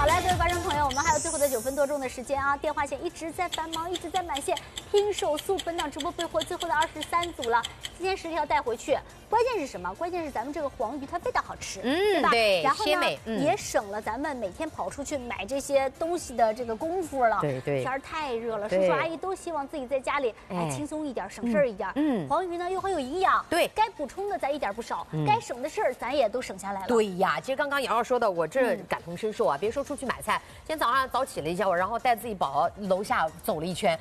好嘞，各位观众朋友，我们还有最后的9分多钟的时间啊，电话线一直在繁忙，一直在满线，拼手速，本档直播备货最后的23组了，今天10条带回去。关键是什么？关键是咱们这个黄鱼它味道好吃，对吧？ 对， 然后呢， 也省了咱们每天跑出去买这些东西的这个功夫了。 对对， 天儿太热了，叔叔阿姨都希望自己在家里轻松一点，省事儿一点。黄鱼呢又很有营养， 对， 该补充的咱一点不少，该省的事儿咱也都省下来了。 对呀，其实刚刚瑶瑶说的，我这感同身受啊。别说出去买菜，今天早上早起了一下，我然后带自己宝宝楼下走了一圈。